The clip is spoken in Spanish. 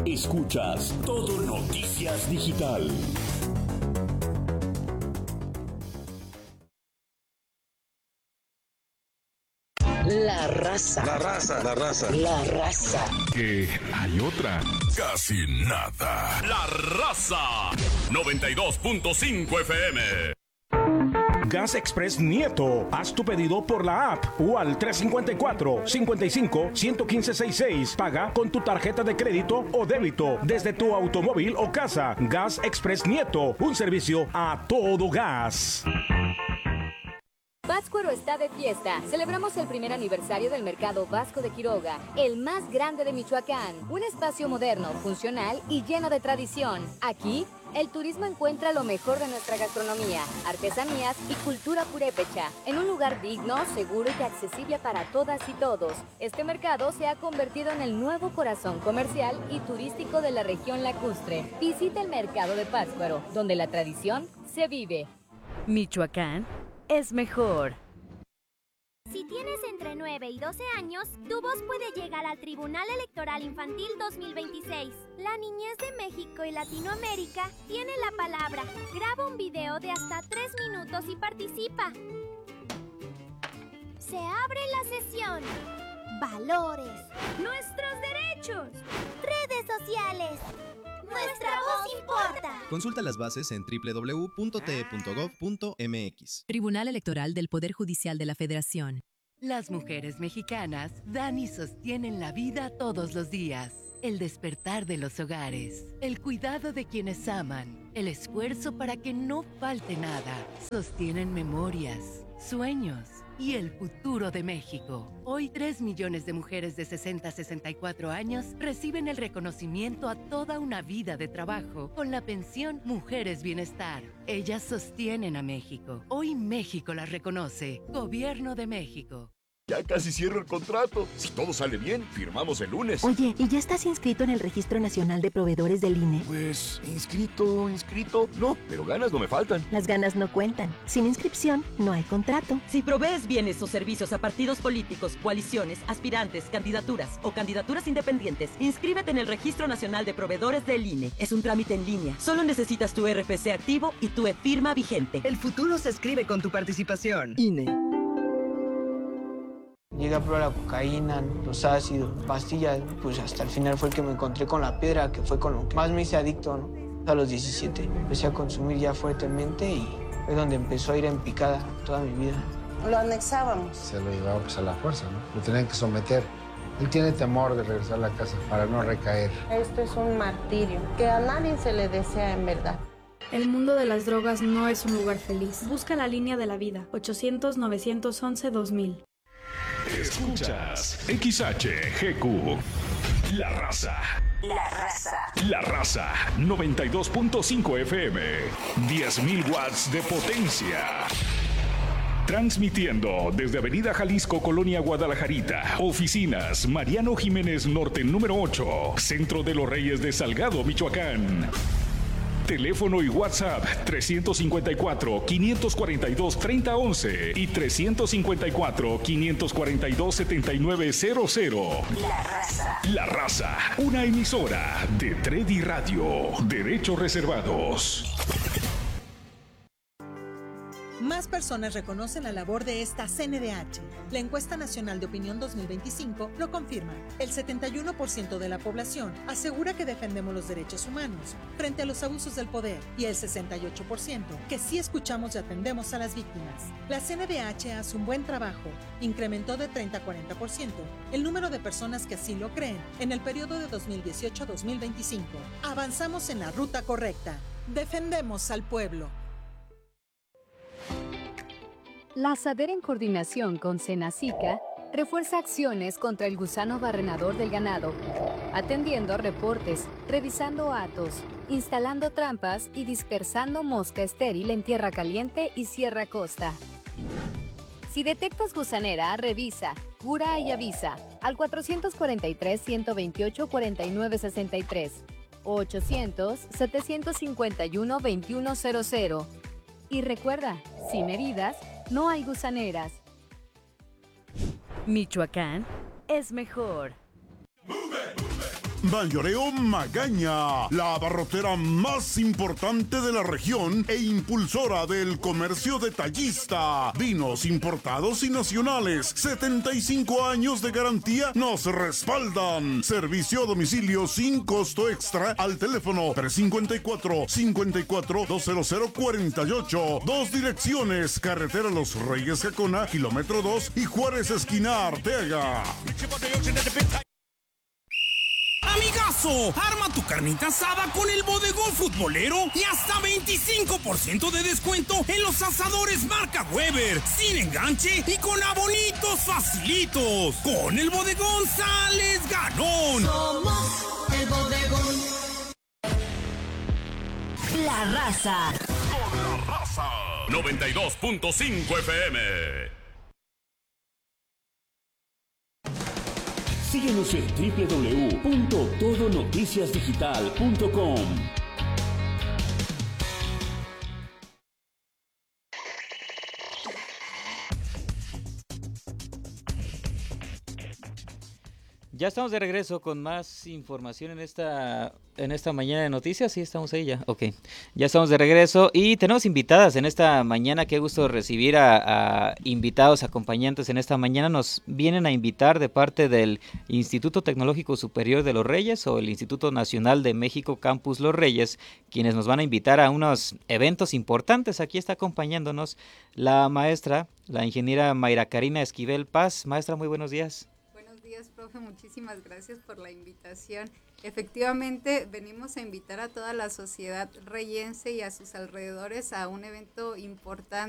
Escuchas Todo Noticias Digital. La raza. La raza, la raza. La raza. Que hay otra. Casi nada. La raza. 92.5 FM. Gas Express Nieto. Haz tu pedido por la app o al 354-55-11566. Paga con tu tarjeta de crédito o débito desde tu automóvil o casa. Gas Express Nieto. Un servicio a todo gas. Pátzcuaro está de fiesta. Celebramos el primer aniversario del Mercado Vasco de Quiroga, el más grande de Michoacán. Un espacio moderno, funcional y lleno de tradición. Aquí, el turismo encuentra lo mejor de nuestra gastronomía, artesanías y cultura purépecha, en un lugar digno, seguro y accesible para todas y todos. Este mercado se ha convertido en el nuevo corazón comercial y turístico de la región lacustre. Visita el Mercado de Pátzcuaro, donde la tradición se vive. Michoacán es mejor. Si tienes entre 9 y 12 años, tu voz puede llegar al Tribunal Electoral Infantil 2026. La niñez de México y Latinoamérica tiene la palabra. Graba un video de hasta 3 minutos y participa. Se abre la sesión. Valores. Nuestros derechos. Redes sociales. Nuestra voz importa. Consulta las bases en www.te.gov.mx. Tribunal Electoral del Poder Judicial de la Federación. Las mujeres mexicanas dan y sostienen la vida todos los días. El despertar de los hogares, el cuidado de quienes aman, el esfuerzo para que no falte nada. Sostienen memorias, sueños y el futuro de México. Hoy 3 millones de mujeres de 60 a 64 años reciben el reconocimiento a toda una vida de trabajo con la pensión Mujeres Bienestar. Ellas sostienen a México. Hoy México las reconoce. Gobierno de México. Ya casi cierro el contrato. Si todo sale bien, firmamos el lunes. Oye, ¿y ya estás inscrito en el Registro Nacional de Proveedores del INE? Pues, inscrito. No, pero ganas no me faltan. Las ganas no cuentan. Sin inscripción, no hay contrato. Si provees bienes o servicios a partidos políticos, coaliciones, aspirantes, candidaturas o candidaturas independientes, inscríbete en el Registro Nacional de Proveedores del INE. Es un trámite en línea. Solo necesitas tu RFC activo y tu e-firma vigente. El futuro se escribe con tu participación. INE. Llegué a probar la cocaína, los ácidos, pastillas, pues hasta el final fue el que me encontré con la piedra, que fue con lo que más me hice adicto, ¿no? A los 17 empecé a consumir ya fuertemente y fue donde empezó a ir en picada toda mi vida. Lo anexábamos. Se lo llevaba pues a la fuerza, ¿no? Lo tenían que someter. Él tiene temor de regresar a la casa para no recaer. Esto es un martirio que a nadie se le desea en verdad. El mundo de las drogas no es un lugar feliz. Busca la línea de la vida. 800-911-2000. Escuchas XHGQ. La raza. La raza. La raza. 92.5 FM. 10.000 watts de potencia. Transmitiendo desde Avenida Jalisco, Colonia Guadalajarita. Oficinas Mariano Jiménez Norte número 8. Centro de los Reyes de Salgado, Michoacán. Teléfono y WhatsApp 354-542-3011 y 354-542-7900. La raza. La raza, una emisora de Tredi Radio. Derechos reservados. Más personas reconocen la labor de esta CNDH. La Encuesta Nacional de Opinión 2025 lo confirma. El 71% de la población asegura que defendemos los derechos humanos frente a los abusos del poder y el 68% que sí escuchamos y atendemos a las víctimas. La CNDH hace un buen trabajo. Incrementó de 30 a 40% el número de personas que así lo creen en el periodo de 2018 a 2025. Avanzamos en la ruta correcta. Defendemos al pueblo. La SADER, en coordinación con Senacica, refuerza acciones contra el gusano barrenador del ganado, atendiendo a reportes, revisando atos, instalando trampas y dispersando mosca estéril en tierra caliente y Sierra Costa. Si detectas gusanera, revisa, cura y avisa al 443-128-4963 o 800-751-2100. Y recuerda, sin heridas, no hay gusaneras. Michoacán es mejor. Mayoreo Magaña, la abarrotera más importante de la región e impulsora del comercio detallista. Vinos importados y nacionales, 75 años de garantía nos respaldan. Servicio a domicilio sin costo extra al teléfono 354-54-20048. Dos direcciones, carretera Los Reyes Jacona, kilómetro 2 y Juárez esquina Arteaga. Amigazo, arma tu carnita asada con el Bodegón Futbolero y hasta 25% de descuento en los asadores marca Weber, sin enganche y con abonitos facilitos. Con el Bodegón sales ganón. Somos el Bodegón. La Raza. Con la raza. 92.5 FM. Síguenos en www.todonoticiasdigital.com. Ya estamos de regreso con más información en esta mañana de noticias. Sí, estamos ahí ya. Ok. Ya estamos de regreso y tenemos invitadas en esta mañana. Qué gusto recibir a invitados, acompañantes en esta mañana. Nos vienen a invitar de parte del Instituto Tecnológico Superior de Los Reyes o el Instituto Nacional de México Campus Los Reyes, quienes nos van a invitar a unos eventos importantes. Aquí está acompañándonos la maestra, la ingeniera Mayra Karina Esquivel Paz. Maestra, muy buenos días. Profe, muchísimas gracias por la invitación. Efectivamente, venimos a invitar a toda la sociedad reyense y a sus alrededores a un evento importante